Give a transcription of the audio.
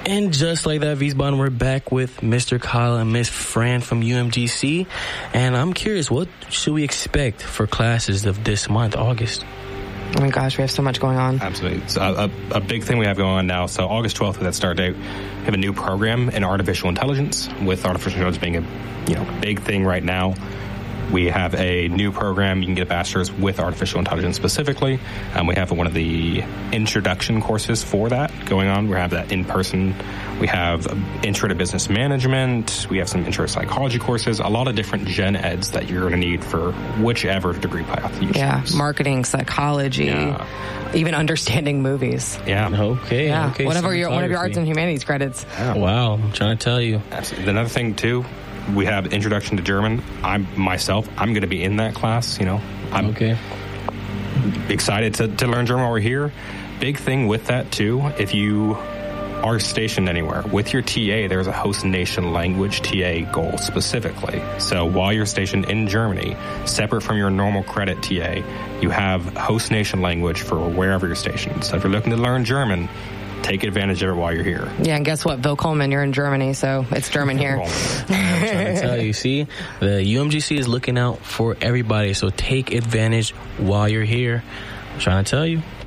And just like that, Wiesbaden, we're back with Mr. Kyle and Miss Fran from UMGC. And I'm curious, what should we expect for classes of this month, August? Oh my gosh, we have so much going on. Absolutely. It's a big thing we have going on now. So August 12th, with that start date, we have a new program in artificial intelligence, with artificial intelligence being a big thing right now. We have a new program. You can get a bachelor's with artificial intelligence specifically. We have one of the introduction courses for that going on. We have that in person. We have intro to business management. We have some intro to psychology courses. A lot of different gen eds that you're going to need for whichever degree path you choose. Marketing, psychology, even understanding movies. Okay. One of your arts and humanities credits. Yeah. Wow, I'm trying to tell you. Absolutely. Another thing too, we have introduction to German. I'm going to be in that class. I'm excited to learn German while we're here. Big thing with that too, if you are stationed anywhere with your TA, there's a host nation language TA goal specifically. So while you're stationed in Germany, separate from your normal credit TA, you have host nation language for wherever you're stationed. So if you're looking to learn German, take advantage of it while you're here. Yeah, and guess what? Willkommen, you're in Germany, so it's German here. I'm trying to tell you, see, the UMGC is looking out for everybody, so take advantage while you're here. I'm trying to tell you.